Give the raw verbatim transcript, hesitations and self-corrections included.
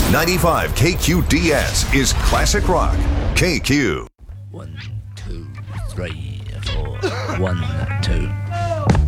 ninety-five K Q D S is classic rock. K Q. One, two, three, four. One, two.